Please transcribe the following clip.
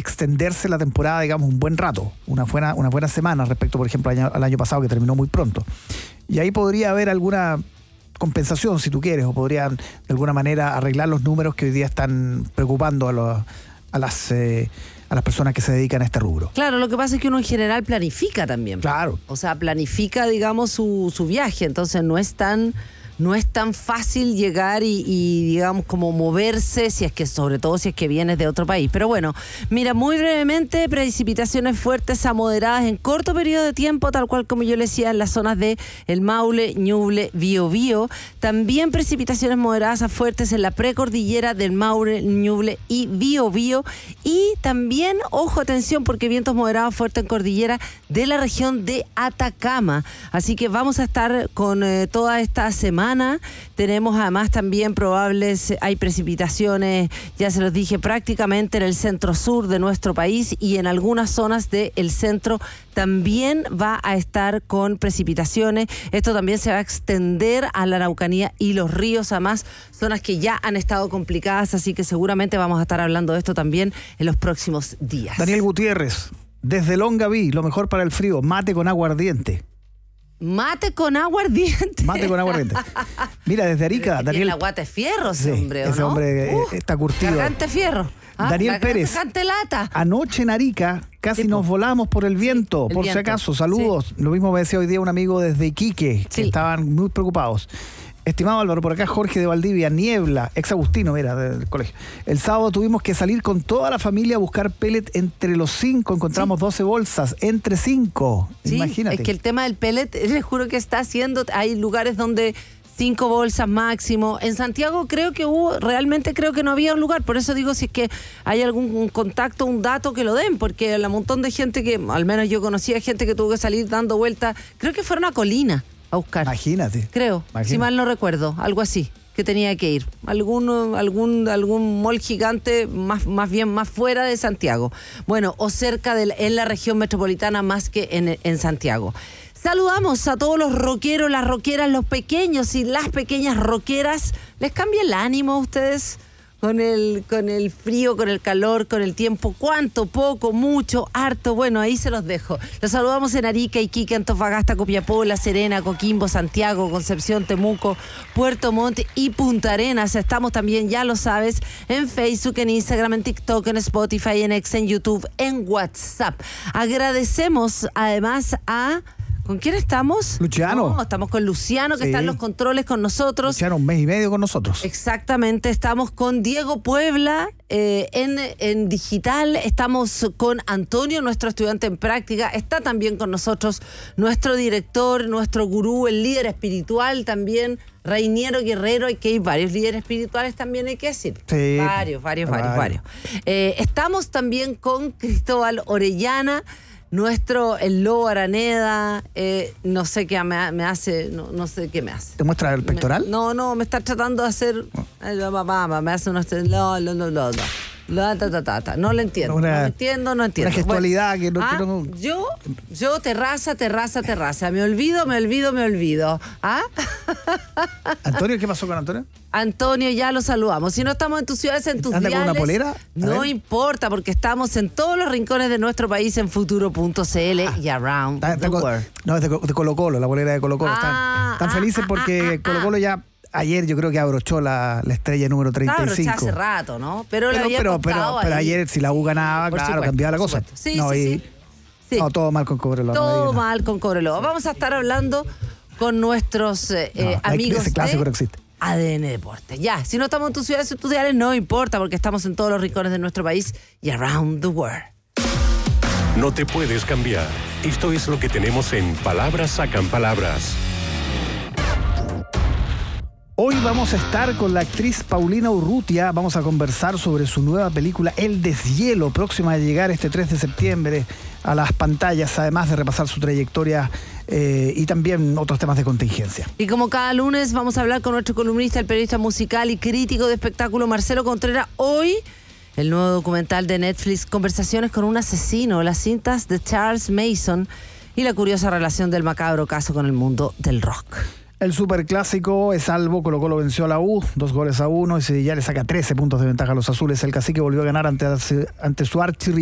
extenderse la temporada, digamos, un buen rato, una buena semana respecto, por ejemplo, al año pasado, que terminó muy pronto. Y ahí podría haber alguna compensación, si tú quieres, o podrían de alguna manera arreglar los números que hoy día están preocupando a las personas que se dedican a este rubro. Claro, lo que pasa es que uno en general planifica también. Claro. O sea, planifica, digamos, su viaje, entonces no es tan fácil llegar y digamos, como moverse, sobre todo si es que vienes de otro país. Pero bueno, mira, muy brevemente, precipitaciones fuertes a moderadas en corto periodo de tiempo, tal cual como yo le decía, en las zonas de El Maule, Ñuble, Biobío. También precipitaciones moderadas a fuertes en la precordillera del Maule, Ñuble y Biobío. Y también, ojo, atención, porque vientos moderados fuertes en cordillera de la región de Atacama. Así que vamos a estar con toda esta semana. Tenemos además también hay precipitaciones, ya se los dije, prácticamente en el centro-sur de nuestro país y en algunas zonas del centro también va a estar con precipitaciones. Esto también se va a extender a la Araucanía y los ríos, además, zonas que ya han estado complicadas, así que seguramente vamos a estar hablando de esto también en los próximos días. Daniel Gutiérrez, desde Longaví, lo mejor para el frío, mate con agua ardiente. Mate con agua ardiente. Mate con agua ardiente. Mira, desde Arica, Daniel. La guata es fierro ese hombre, ¿o ese no? hombre está curtido. Gargante fierro. Daniel Pérez. Gargante lata. Anoche en Arica casi nos volamos por el viento, por si acaso. Saludos. Sí. Lo mismo me decía hoy día un amigo desde Iquique, que estaban muy preocupados. Estimado Álvaro, por acá Jorge de Valdivia, niebla, ex Agustino, mira, del colegio. El sábado tuvimos que salir con toda la familia a buscar pellet entre los 5, encontramos 12 bolsas, entre 5, imagínate. Es que el tema del pellet, les juro que está haciendo, hay lugares donde 5 bolsas máximo. En Santiago creo que no había un lugar, por eso digo, si es que hay algún contacto, un dato, que lo den, porque el montón de gente que, al menos yo conocía gente que tuvo que salir dando vueltas, creo que fueron a Colina a buscar. Imagínate. Creo, si mal no recuerdo, algo así, que tenía que ir. Algún mall gigante más bien más fuera de Santiago. Bueno, o cerca en la región metropolitana más que en Santiago. Saludamos a todos los rockeros, las rockeras, los pequeños y las pequeñas rockeras. ¿Les cambia el ánimo a ustedes? Con el frío, con el calor, con el tiempo, cuánto, poco, mucho, harto, bueno, ahí se los dejo. Los saludamos en Arica, Iquique, Antofagasta, Copiapó, La Serena, Coquimbo, Santiago, Concepción, Temuco, Puerto Montt y Punta Arenas. Estamos también, ya lo sabes, en Facebook, en Instagram, en TikTok, en Spotify, en X, en YouTube, en WhatsApp. Agradecemos además a... ¿Con quién estamos? Luciano. No, estamos con Luciano, que está en los controles con nosotros. Luciano, 1 mes y medio con nosotros. Exactamente, estamos con Diego Puebla en digital, estamos con Antonio, nuestro estudiante en práctica, está también con nosotros nuestro director, nuestro gurú, el líder espiritual también, Reiniero Guerrero, y que hay varios líderes espirituales también, hay que decir. Sí, Varios. Estamos también con Cristóbal Orellana, el Lobo Araneda, no sé qué me hace, no sé qué me hace. ¿Te muestra el pectoral? No, me está tratando de hacer, me hace unos, no lo entiendo, no entiendo. Una gestualidad que no... Yo, terraza, me olvido. Antonio, ¿qué pasó con Antonio? Antonio, ya lo saludamos. Si no estamos en tus ciudades, en tus ¿Anda diales, con una polera? No importa, porque estamos en todos los rincones de nuestro país en futuro.cl y around the world. No, es de Colo-Colo, la polera de Colo-Colo. Están felices porque Colo-Colo ya... Ayer yo creo que abrochó la estrella número 35. Claro, hace rato, ¿no? Pero ayer si la U ganaba, cambiaba la cosa. Sí. No, todo mal con Cobreloa. Todo mal con Cobreloa. Vamos a estar hablando con nuestros amigos ese clásico no existe. ADN Deportes. Ya, si no estamos en tus ciudades o tus diales, no importa, porque estamos en todos los rincones de nuestro país y around the world. No te puedes cambiar. Esto es lo que tenemos en Palabras Sacan Palabras. Hoy vamos a estar con la actriz Paulina Urrutia. Vamos a conversar sobre su nueva película El Deshielo, próxima a llegar este 3 de septiembre a las pantallas, además de repasar su trayectoria y también otros temas de contingencia. Y como cada lunes vamos a hablar con nuestro columnista, el periodista musical y crítico de espectáculo Marcelo Contreras. Hoy, el nuevo documental de Netflix, Conversaciones con un asesino, las cintas de Charles Mason y la curiosa relación del macabro caso con el mundo del rock. El superclásico es salvo, Colo-Colo venció a la U, 2-1, y ya le saca 13 puntos de ventaja a los azules. El Cacique volvió a ganar ante su archirrival